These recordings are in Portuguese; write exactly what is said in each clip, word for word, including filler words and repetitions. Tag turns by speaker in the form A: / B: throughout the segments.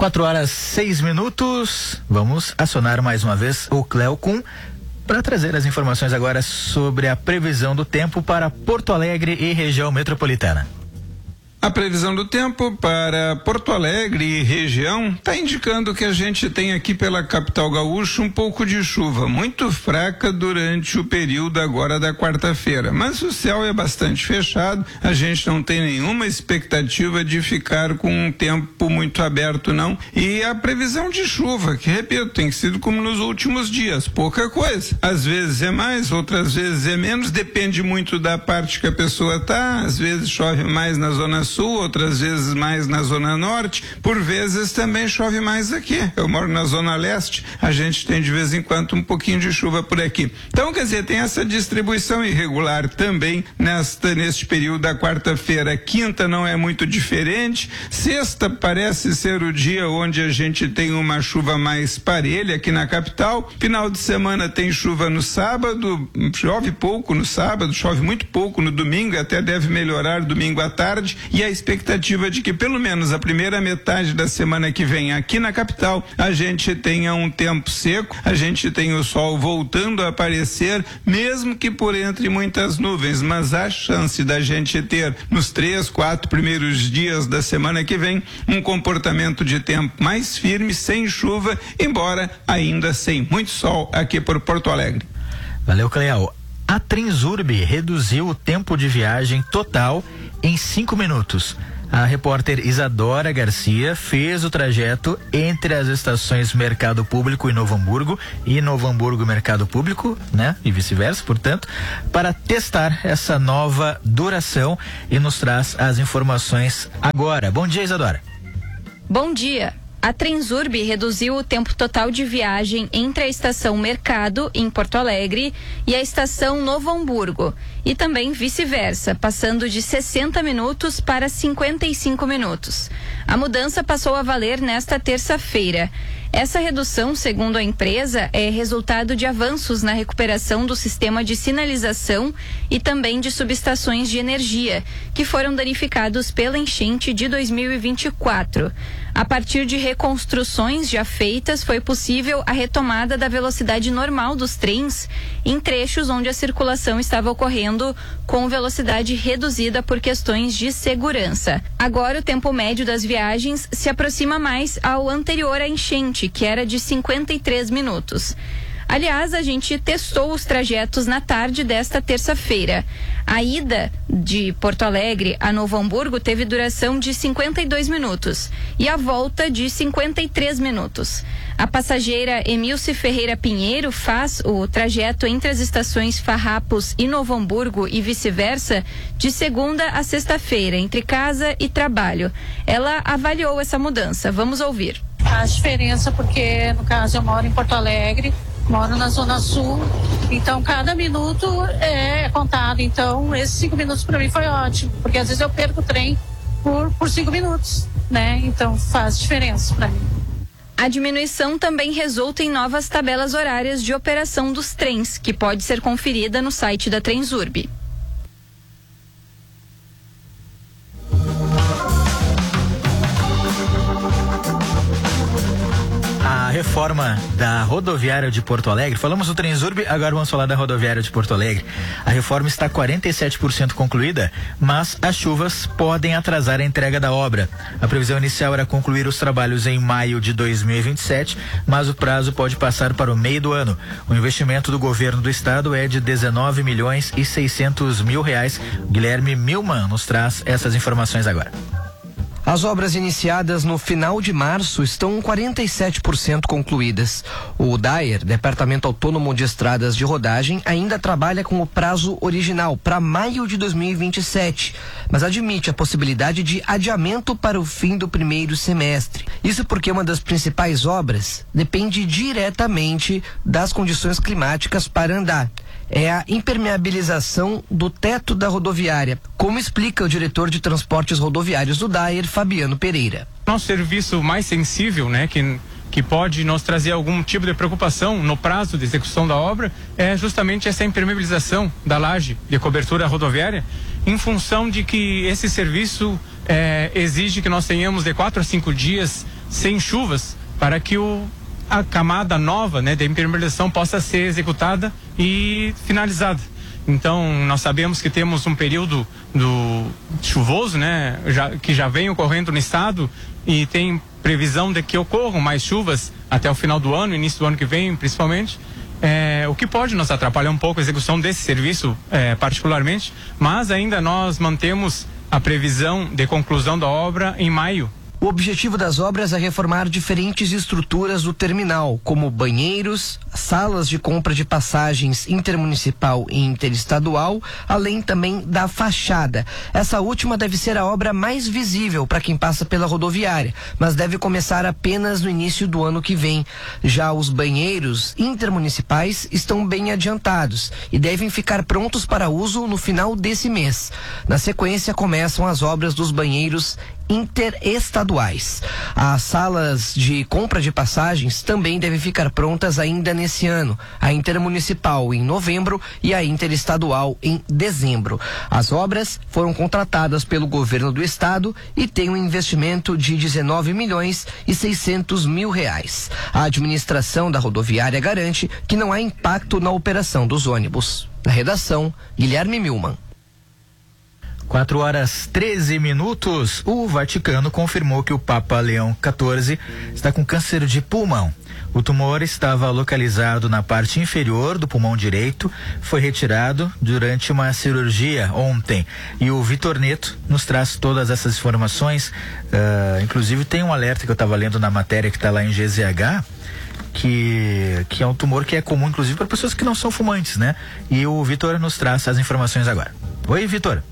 A: quatro horas, seis minutos. Vamos acionar mais uma vez o Cleocum para trazer as informações agora sobre a previsão do tempo para Porto Alegre e região metropolitana.
B: A previsão do tempo para Porto Alegre e região está indicando que a gente tem aqui pela capital gaúcha um pouco de chuva, muito fraca durante o período agora da quarta-feira, mas o céu é bastante fechado, a gente não tem nenhuma expectativa de ficar com um tempo muito aberto não, e a previsão de chuva, que repito, tem sido como nos últimos dias, pouca coisa, às vezes é mais, outras vezes é menos, depende muito da parte que a pessoa tá, às vezes chove mais na zona sul, outras vezes mais na zona norte, por vezes também chove mais aqui. Eu moro na zona leste, a gente tem de vez em quando um pouquinho de chuva por aqui. Então, quer dizer, tem essa distribuição irregular também nesta neste período da quarta-feira. Quinta não é muito diferente. Sexta parece ser o dia onde a gente tem uma chuva mais parelha aqui na capital. Final de semana tem chuva no sábado, chove pouco no sábado, chove muito pouco no domingo, até deve melhorar domingo à tarde. E a expectativa de que pelo menos a primeira metade da semana que vem aqui na capital a gente tenha um tempo seco, a gente tem o sol voltando a aparecer, mesmo que por entre muitas nuvens, mas há chance da gente ter nos três, quatro primeiros dias da semana que vem um comportamento de tempo mais firme, sem chuva, embora ainda sem muito sol aqui por Porto Alegre.
A: Valeu, Cleal. A Transurb reduziu o tempo de viagem total em cinco minutos. A repórter Isadora Garcia fez o trajeto entre as estações Mercado Público e Novo Hamburgo e Novo Hamburgo Mercado Público, né? E vice-versa, portanto, para testar essa nova duração e nos traz as informações agora. Bom dia, Isadora.
C: Bom dia. A Transurb reduziu o tempo total de viagem entre a estação Mercado, em Porto Alegre, e a estação Novo Hamburgo, e também vice-versa, passando de sessenta minutos para cinquenta e cinco minutos. A mudança passou a valer nesta terça-feira. Essa redução, segundo a empresa, é resultado de avanços na recuperação do sistema de sinalização e também de subestações de energia, que foram danificados pela enchente de dois mil e vinte e quatro. A partir de reconstruções já feitas, foi possível a retomada da velocidade normal dos trens em trechos onde a circulação estava ocorrendo com velocidade reduzida por questões de segurança. Agora, o tempo médio das viagens se aproxima mais ao anterior à enchente, que era de cinquenta e três minutos. Aliás, a gente testou os trajetos na tarde desta terça-feira. A ida de Porto Alegre a Novo Hamburgo teve duração de cinquenta e dois minutos e a volta de cinquenta e três minutos. A passageira Emilce Ferreira Pinheiro faz o trajeto entre as estações Farrapos e Novo Hamburgo e vice-versa de segunda a sexta-feira, entre casa e trabalho. Ela avaliou essa mudança. Vamos ouvir.
D: Faz diferença porque, no caso, eu moro em Porto Alegre, moro na Zona Sul, então cada minuto é contado. Então, esses cinco minutos para mim foi ótimo, porque às vezes eu perco o trem por, por cinco minutos, né? Então, faz diferença para mim.
C: A diminuição também resulta em novas tabelas horárias de operação dos trens, que pode ser conferida no site da Transurb.
A: A reforma da rodoviária de Porto Alegre, falamos do Transurb, agora vamos falar da rodoviária de Porto Alegre. A reforma está quarenta e sete por cento concluída, mas as chuvas podem atrasar a entrega da obra. A previsão inicial era concluir os trabalhos em maio de dois mil e vinte e sete, mas o prazo pode passar para o meio do ano. O investimento do governo do estado é de dezenove milhões e seiscentos mil reais. Guilherme Milman nos traz essas informações agora.
E: As obras iniciadas no final de março estão quarenta e sete por cento concluídas. O D A E R, Departamento Autônomo de Estradas de Rodagem, ainda trabalha com o prazo original para maio de dois mil e vinte e sete, mas admite a possibilidade de adiamento para o fim do primeiro semestre. Isso porque uma das principais obras depende diretamente das condições climáticas para andar. É a impermeabilização do teto da rodoviária, como explica o diretor de transportes rodoviários do D A E R, Fabiano Pereira.
F: Nosso serviço mais sensível, né, que, que pode nos trazer algum tipo de preocupação no prazo de execução da obra, é justamente essa impermeabilização da laje de cobertura rodoviária, em função de que esse serviço é, exige que nós tenhamos de quatro a cinco dias sem chuvas, para que o, a camada nova, né, de impermeabilização possa ser executada e finalizada. Então, nós sabemos que temos um período do chuvoso, né, já, que já vem ocorrendo no estado, e tem previsão de que ocorram mais chuvas até o final do ano, início do ano que vem, principalmente. É, o que pode nos atrapalhar um pouco a execução desse serviço, é, particularmente, mas ainda nós mantemos a previsão de conclusão da obra em maio.
E: O objetivo das obras é reformar diferentes estruturas do terminal, como banheiros, salas de compra de passagens intermunicipal e interestadual, além também da fachada. Essa última deve ser a obra mais visível para quem passa pela rodoviária, mas deve começar apenas no início do ano que vem. Já os banheiros intermunicipais estão bem adiantados e devem ficar prontos para uso no final desse mês. Na sequência, começam as obras dos banheiros interestaduais. As salas de compra de passagens também devem ficar prontas ainda nesse ano. A intermunicipal em novembro e a interestadual em dezembro. As obras foram contratadas pelo governo do estado e têm um investimento de dezenove milhões e seiscentos mil reais. A administração da rodoviária garante que não há impacto na operação dos ônibus. Na redação, Guilherme Milman.
A: quatro horas treze minutos. O Vaticano confirmou que o Papa Leão quatorze está com câncer de pulmão. O tumor estava localizado na parte inferior do pulmão direito, foi retirado durante uma cirurgia ontem. E o Vitor Neto nos traz todas essas informações. Uh, inclusive tem um alerta que eu estava lendo na matéria que está lá em G Z H, que, que é um tumor que é comum, inclusive, para pessoas que não são fumantes, né? E o Vitor nos traz as informações agora. Oi, Vitor.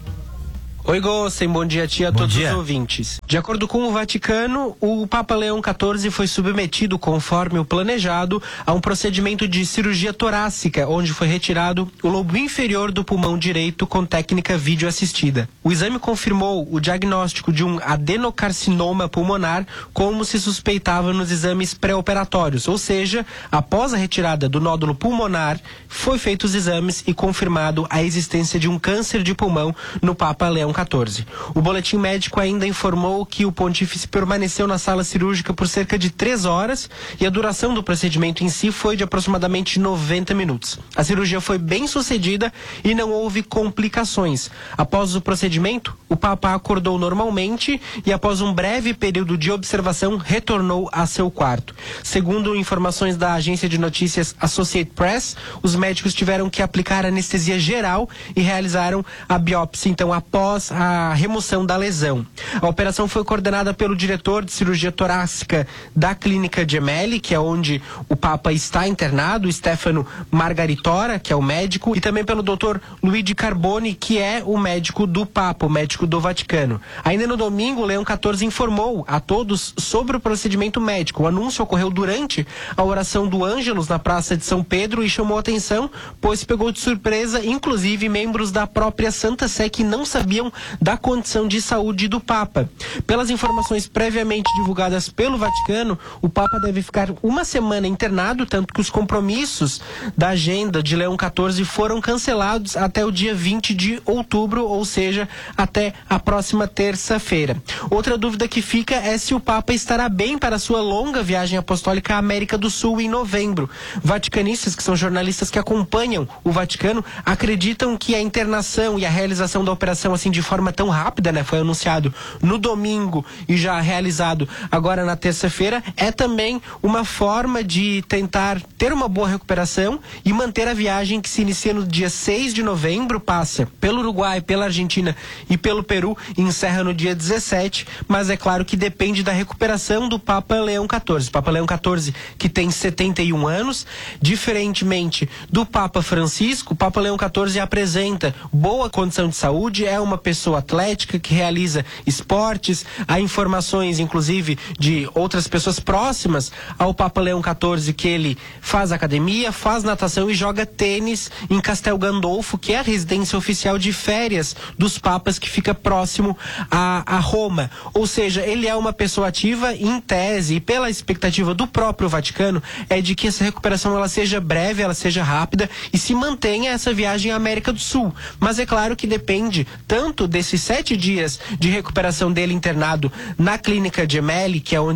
G: Oi, Gossen, bom dia a ti a
A: bom
G: todos
A: dia.
G: Os ouvintes. De acordo com o Vaticano, o Papa Leão quatorze foi submetido, conforme o planejado, a um procedimento de cirurgia torácica, onde foi retirado o lobo inferior do pulmão direito com técnica videoassistida. O exame confirmou o diagnóstico de um adenocarcinoma pulmonar, como se suspeitava nos exames pré-operatórios, ou seja, após a retirada do nódulo pulmonar, foi feitos os exames e confirmado a existência de um câncer de pulmão no Papa Leão quatorze. O boletim médico ainda informou que o pontífice permaneceu na sala cirúrgica por cerca de três horas e a duração do procedimento em si foi de aproximadamente noventa minutos. A cirurgia foi bem sucedida e não houve complicações. Após o procedimento, o Papa acordou normalmente e após um breve período de observação retornou a seu quarto. Segundo informações da agência de notícias Associated Press, os médicos tiveram que aplicar anestesia geral e realizaram a biópsia então após a remoção da lesão. A operação foi coordenada pelo diretor de cirurgia torácica da Clínica Gemelli, que é onde o Papa está internado, Stefano Margaritora, que é o médico, e também pelo doutor Luigi Carboni, que é o médico do Papa, o médico do Vaticano. Ainda no domingo, o Leão quatorze informou a todos sobre o procedimento médico. O anúncio ocorreu durante a oração do Ângelus na Praça de São Pedro e chamou atenção, pois pegou de surpresa, inclusive, membros da própria Santa Sé que não sabiam da condição de saúde do Papa. Pelas informações previamente divulgadas pelo Vaticano, o Papa deve ficar uma semana internado, tanto que os compromissos da agenda de Leão quatorze foram cancelados até o dia vinte de outubro, ou seja, até a próxima terça-feira. Outra dúvida que fica é se o Papa estará bem para sua longa viagem apostólica à América do Sul em novembro. Vaticanistas, que são jornalistas que acompanham o Vaticano, acreditam que a internação e a realização da operação assim de forma tão rápida, né? Foi anunciado no domingo e já realizado agora na terça-feira, é também uma forma de tentar ter uma boa recuperação e manter a viagem que se inicia no dia seis de novembro, passa pelo Uruguai, pela Argentina e pelo Peru e encerra no dia dezessete, mas é claro que depende da recuperação do Papa Leão quatorze. Papa Leão quatorze, que tem setenta e um anos, diferentemente do Papa Francisco, o Papa Leão quatorze apresenta boa condição de saúde, é uma pessoa atlética que realiza esportes. Há informações, inclusive, de outras pessoas próximas ao Papa Leão quatorze que ele faz academia, faz natação e joga tênis em Castel Gandolfo, que é a residência oficial de férias dos papas que fica próximo a, a Roma. Ou seja, ele é uma pessoa ativa em tese e pela expectativa do próprio Vaticano é de que essa recuperação ela seja breve, ela seja rápida e se mantenha essa viagem à América do Sul. Mas é claro que depende tanto desses sete dias de recuperação dele internado na Clínica Gemelli, que é onde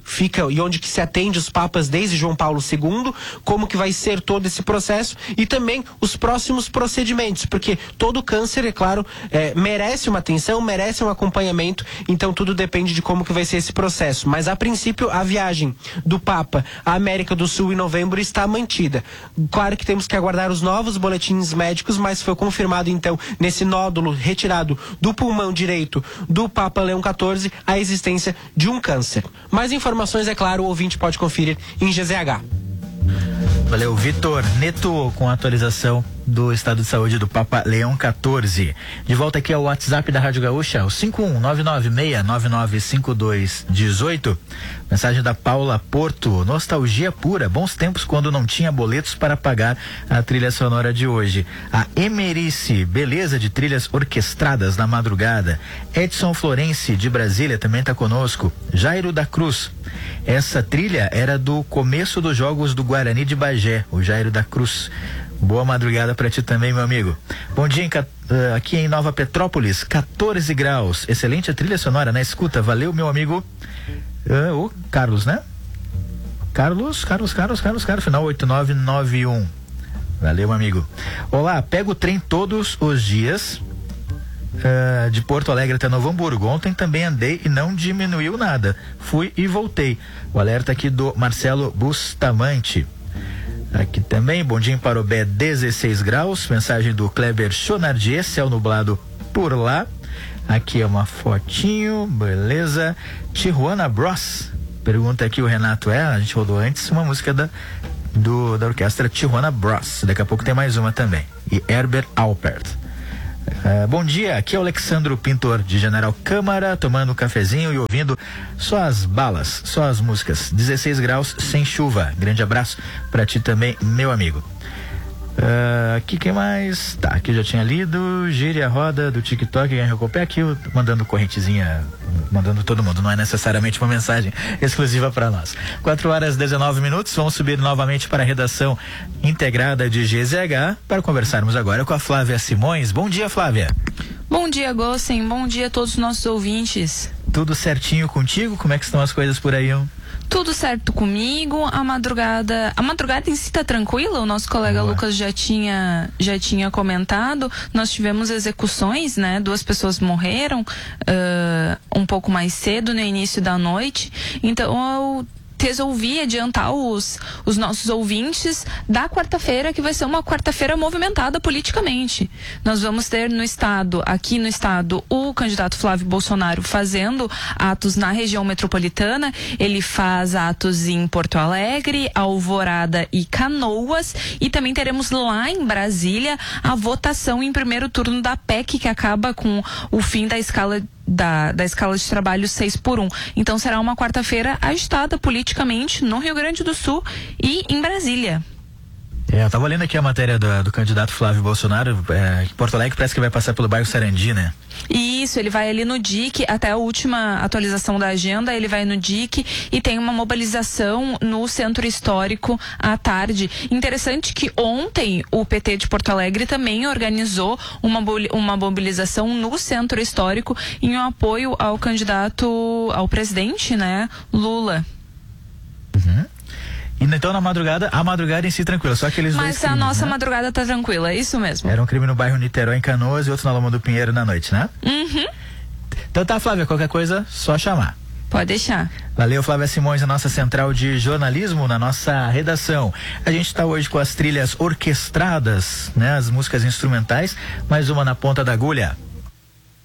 G: fica e onde que se atende os papas desde João Paulo segundo, como que vai ser todo esse processo e também os próximos procedimentos, porque todo câncer, é claro, é, merece uma atenção, merece um acompanhamento, então tudo depende de como que vai ser esse processo. Mas a princípio a viagem do Papa à América do Sul em novembro está mantida. Claro que temos que aguardar os novos boletins médicos, mas foi confirmado então nesse nódulo retirado do pulmão direito do Papa Leão quatorze a existência de um câncer. Mais informações, é claro, o ouvinte pode conferir em G Z H.
A: Valeu, Vitor Neto, com a atualização do estado de saúde do Papa Leão quatorze. De volta aqui ao WhatsApp da Rádio Gaúcha, o cinco um nove nove seis nove nove cinco dois um oito. Mensagem da Paula Porto: nostalgia pura, bons tempos quando não tinha boletos para pagar a trilha sonora de hoje. A Emerice, beleza de trilhas orquestradas na madrugada. Edson Florence, de Brasília, também está conosco. Jairo da Cruz: essa trilha era do começo dos jogos do Guarani de Bagé, o Jairo da Cruz. Boa madrugada para ti também, meu amigo. Bom dia, em, uh, aqui em Nova Petrópolis, quatorze graus. Excelente a trilha sonora na escuta. Valeu, meu amigo. Uh, o Carlos, né? Carlos, Carlos, Carlos, Carlos, Carlos, final oito nove nove um. Valeu, amigo. Olá, pego o trem todos os dias uh, de Porto Alegre até Novo Hamburgo. Ontem também andei e não diminuiu nada. Fui e voltei. O alerta aqui do Marcelo Bustamante. Aqui também, bom dia em Parobé, dezesseis graus. Mensagem do Kleber Chonardier, céu nublado por lá. Aqui é uma fotinho, beleza. Tijuana Bros. Pergunta aqui o Renato, é, a gente rodou antes uma música da, do, da orquestra Tijuana Bros. Daqui a pouco tem mais uma também. E Herbert Alpert. Uh, bom dia, aqui é o Alexandro Pintor, de General Câmara, tomando um cafezinho e ouvindo só as balas, só as músicas. dezesseis graus, sem chuva. Grande abraço pra ti também, meu amigo. Uh, aqui quem mais? Tá, aqui eu já tinha lido. Gire a roda do TikTok, quem recupera aqui, eu mandando correntezinha, mandando todo mundo, não é necessariamente uma mensagem exclusiva para nós. quatro horas e dezenove minutos, vamos subir novamente para a redação integrada de G Z H para conversarmos agora com a Flávia Simões. Bom dia, Flávia.
H: Bom dia, Gossen, bom dia a todos os nossos ouvintes.
A: Tudo certinho contigo? Como é que estão as coisas por aí?
H: Tudo certo comigo, a madrugada, a madrugada em si tá tranquila, o nosso colega Boa. Lucas já tinha, já tinha comentado, nós tivemos execuções, né, duas pessoas morreram uh, um pouco mais cedo no início da noite, então eu resolvi adiantar os, os nossos ouvintes da quarta-feira, que vai ser uma quarta-feira movimentada politicamente. Nós vamos ter no estado, aqui no estado, o candidato Flávio Bolsonaro fazendo atos na região metropolitana. Ele faz atos em Porto Alegre, Alvorada e Canoas, e também teremos lá em Brasília a votação em primeiro turno da P E C, que acaba com o fim da escala Da, da escala de trabalho seis por um. Então será uma quarta-feira agitada politicamente no Rio Grande do Sul e em Brasília.
A: É, eu tava lendo aqui a matéria do, do candidato Flávio Bolsonaro, é, Porto Alegre parece que vai passar pelo bairro Sarandi, né?
H: Isso, ele vai ali no D I C, até a última atualização da agenda, ele vai no D I C e tem uma mobilização no Centro Histórico à tarde. Interessante que ontem o P T de Porto Alegre também organizou uma, uma mobilização no Centro Histórico em um apoio ao candidato, ao presidente, né, Lula.
A: Uhum. E então na madrugada, a madrugada em si tranquila, só aqueles dois
H: Mas
A: crimes,
H: a nossa
A: né?
H: madrugada tá tranquila, é isso mesmo.
A: Era um crime no bairro Niterói, em Canoas, e outro na Loma do Pinheiro na noite, né?
H: Uhum.
A: Então tá, Flávia, qualquer coisa, só chamar.
H: Pode deixar.
A: Valeu, Flávia Simões, a nossa central de jornalismo, na nossa redação. A gente está hoje com as trilhas orquestradas, né? As músicas instrumentais, mais uma na ponta da agulha.